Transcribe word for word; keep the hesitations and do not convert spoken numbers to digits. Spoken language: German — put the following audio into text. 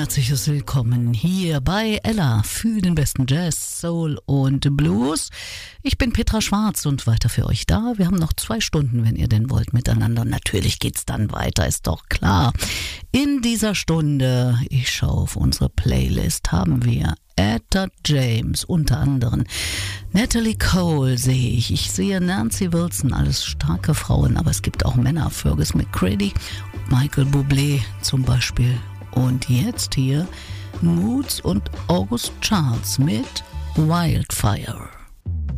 herzliches Willkommen hier bei Ella für den besten Jazz, Soul und Blues. Ich bin Petra Schwarz und weiter für euch da. Wir haben noch zwei Stunden, wenn ihr denn wollt, miteinander. Natürlich geht's dann weiter, ist doch klar. In dieser Stunde, ich schaue auf unsere Playlist, haben wir Etta James, unter anderem Natalie Cole sehe ich, ich sehe Nancy Wilson, alles starke Frauen, aber es gibt auch Männer, Fergus McCready, Michael Bublé zum Beispiel. Und jetzt hier Moods und August Charles mit Wildfire.